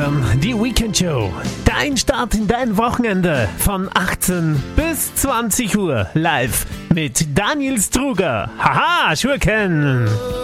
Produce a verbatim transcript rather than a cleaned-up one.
hören die Weekend Show. Dein Start in dein Wochenende von achtzehn bis zwanzig Uhr live mit Daniel Struger. Haha, Schurken!